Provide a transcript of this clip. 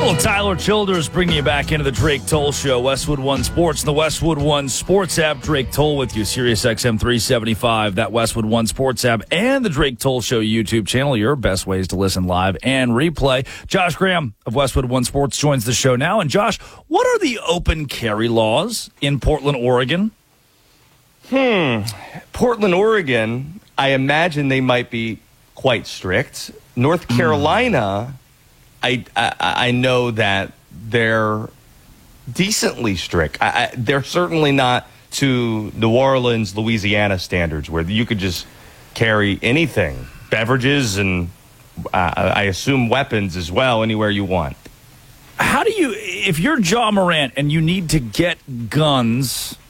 Well, Tyler Childers bringing you back into the Drake Toll Show, Westwood One Sports, and the Westwood One Sports app. Drake Toll with you, Sirius XM 375, that Westwood One Sports app, and the Drake Toll Show YouTube channel. Your best ways to listen live and replay. Josh Graham of Westwood One Sports joins the show now. And Josh, what are the open carry laws in Portland, Oregon? Portland, Oregon, I imagine they might be quite strict. North Carolina, I know that they're decently strict. They're certainly not to New Orleans, Louisiana standards where you could just carry anything, beverages and I assume weapons as well, anywhere you want. How do you, if you're Ja Morant and you need to get guns